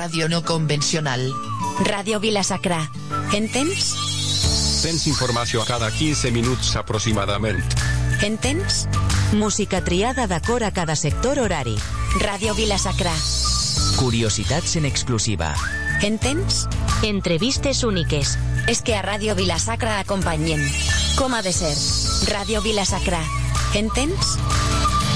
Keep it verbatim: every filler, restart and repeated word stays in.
ràdio no convencional. Ràdio Vila-sacra. Entens? Tens informació cada quinze minuts aproximadament. Entens? Música triada d'acord a cada sector horari. Ràdio Vila-sacra. Curiositats en exclusiva. Entens? Entrevistes úniques. És que a Ràdio Vila-sacra acompanyem. Com ha de ser? Ràdio Vila-sacra. Entens?